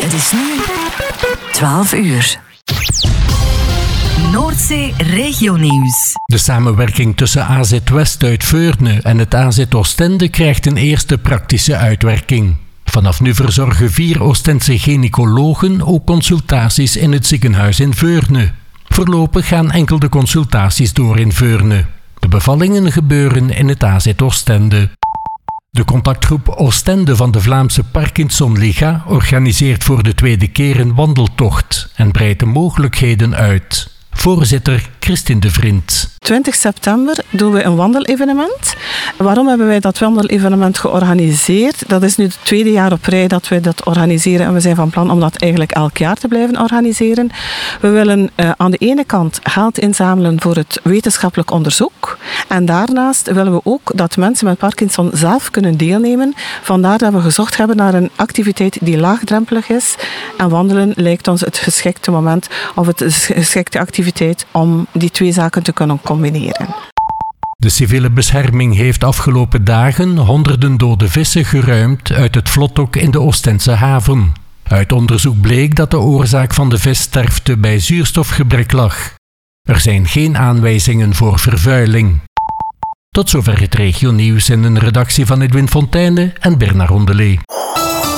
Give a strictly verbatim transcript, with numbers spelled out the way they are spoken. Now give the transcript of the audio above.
Het is nu twaalf uur. Noordzee Regionieuws. De samenwerking tussen A Z West uit Veurne en het A Z Oostende krijgt een eerste praktische uitwerking. Vanaf nu verzorgen vier Oostense gynaecologen ook consultaties in het ziekenhuis in Veurne. Voorlopig gaan enkel de consultaties door in Veurne. De bevallingen gebeuren in het A Z Oostende. De contactgroep Oostende van de Vlaamse Parkinson-liga organiseert voor de tweede keer een wandeltocht en breidt de mogelijkheden uit. Voorzitter Christine de Vriend. twintig september doen we een wandelevenement. Waarom hebben wij dat wandelevenement georganiseerd? Dat is nu het tweede jaar op rij dat we dat organiseren en we zijn van plan om dat eigenlijk elk jaar te blijven organiseren. We willen uh, aan de ene kant geld inzamelen voor het wetenschappelijk onderzoek en daarnaast willen we ook dat mensen met Parkinson zelf kunnen deelnemen. Vandaar dat we gezocht hebben naar een activiteit die laagdrempelig is en wandelen lijkt ons het geschikte moment of het geschikte activiteit om die twee zaken te kunnen combineren. De civiele bescherming heeft afgelopen dagen honderden dode vissen geruimd uit het vlothok in de Oostense haven. Uit onderzoek bleek dat de oorzaak van de vissterfte bij zuurstofgebrek lag. Er zijn geen aanwijzingen voor vervuiling. Tot zover het regionieuws in een redactie van Edwin Fonteyne en Bernard Rondelet.